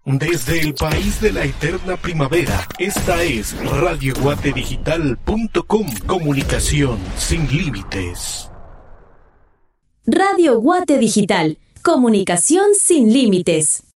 Desde el país de la eterna primavera, esta es radioguatedigital.com. Comunicación sin límites. Radio Guate Digital. Comunicación sin límites.